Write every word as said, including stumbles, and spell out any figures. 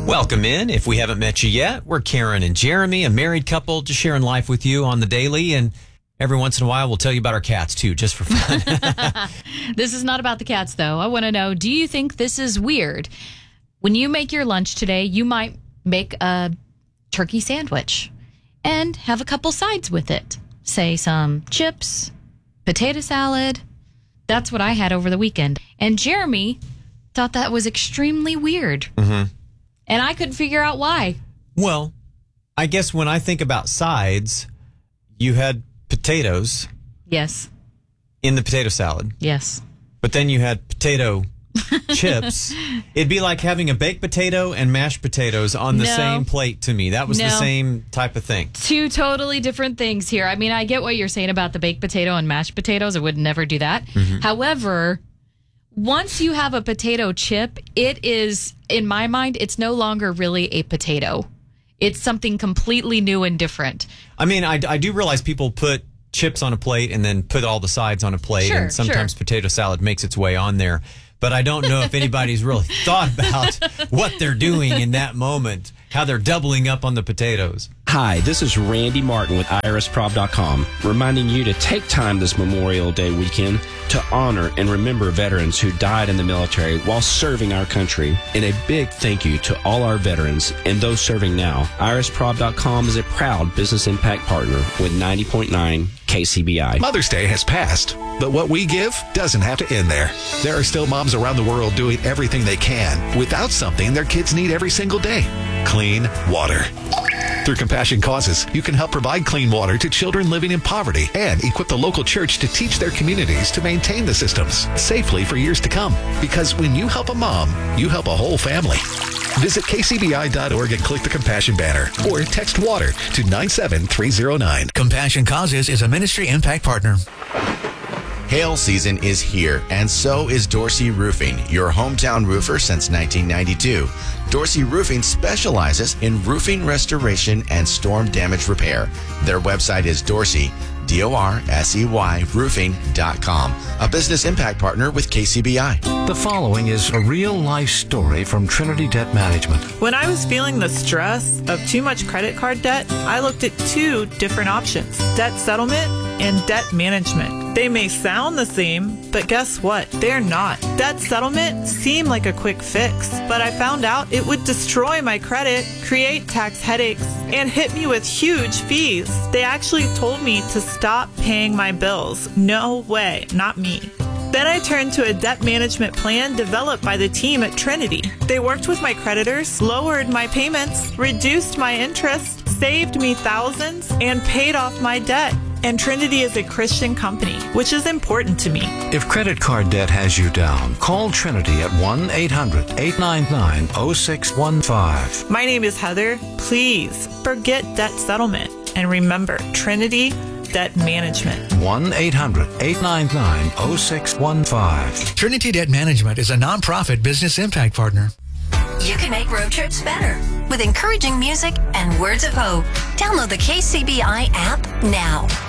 Welcome in. If we haven't met you yet, we're Karen and Jeremy, a married couple, just sharing life with you on the daily. And every once in a while, we'll tell you about our cats, too, just for fun. This is not about the cats, though. I want to know, do you think this is weird? When you make your lunch today, you might make a turkey sandwich and have a couple sides with it. Say some chips, potato salad. That's what I had over the weekend. And Jeremy thought that was extremely weird. Mm-hmm. And I couldn't figure out why. Well, I guess when I think about sides, you had potatoes. Yes. In the potato salad. Yes. But then you had potato chips. It'd be like having a baked potato and mashed potatoes on the No. same plate to me. That was No. the same type of thing. Two totally different things here. I mean, I get what you're saying about the baked potato and mashed potatoes. I would never do that. Mm-hmm. However, once you have a potato chip, it is, in my mind, it's no longer really a potato. It's something completely new and different. I mean, I, I do realize people put chips on a plate and then put all the sides on a plate. Sure, and sometimes sure. potato salad makes its way on there. But I don't know if anybody's really thought about what they're doing in that moment, how they're doubling up on the potatoes. Hi, this is Randy Martin with iris prob dot com, reminding you to take time this Memorial Day weekend to honor and remember veterans who died in the military while serving our country. And a big thank you to all our veterans and those serving now. iris prob dot com is a proud business impact partner with ninety point nine K C B I. Mother's Day has passed, but what we give doesn't have to end there. There are still moms around the world doing everything they can without something their kids need every single day: clean water. Through Compassion Causes, you can help provide clean water to children living in poverty and equip the local church to teach their communities to maintain the systems safely for years to come. Because when you help a mom, you help a whole family. Visit K C B I dot org and click the Compassion banner or text WATER to nine seven three zero nine. Compassion Causes is a ministry impact partner. Hail season is here, and so is Dorsey Roofing, your hometown roofer since nineteen ninety-two. Dorsey Roofing specializes in roofing restoration and storm damage repair. Their website is Dorsey, D O R S E Y, roofing dot com, a business impact partner with K C B I. The following is a real-life story from Trinity Debt Management. When I was feeling the stress of too much credit card debt, I looked at two different options: debt settlement and debt management. They may sound the same, but guess what? They're not. Debt settlement seemed like a quick fix, but I found out it would destroy my credit, create tax headaches, and hit me with huge fees. They actually told me to stop paying my bills. No way, not me. Then I turned to a debt management plan developed by the team at Trinity. They worked with my creditors, lowered my payments, reduced my interest, saved me thousands, and paid off my debt. And Trinity is a Christian company, which is important to me. If credit card debt has you down, call Trinity at one eight hundred eight nine nine oh six one five. My name is Heather. Please forget debt settlement and remember Trinity Debt Management. one eight hundred eight nine nine oh six one five. Trinity Debt Management is a nonprofit business impact partner. You can make road trips better with encouraging music and words of hope. Download the K C B I app now.